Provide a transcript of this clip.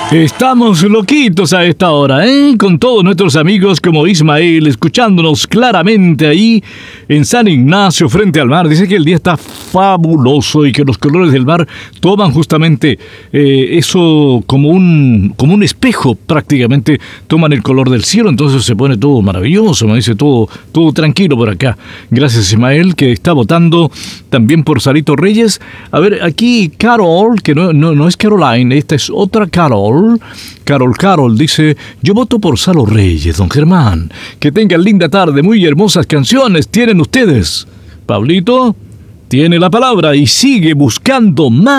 Estamos loquitos a esta hora, ¿eh? Con todos nuestros amigos como Ismael, escuchándonos claramente ahí en San Ignacio, frente al mar. Dice que el día está fabuloso y que los colores del mar toman justamente eso como un espejo, prácticamente toman el color del cielo, entonces se pone todo maravilloso, me dice todo tranquilo por acá. Gracias, Ismael, que está votando también por Sarito Reyes. A ver, aquí Carol, que no es Caroline, esta es otra Carol. Carol dice: yo voto por Salo Reyes, don Germán. Que tengan linda tarde, muy hermosas canciones tienen ustedes. Pablito tiene la palabra y sigue buscando más.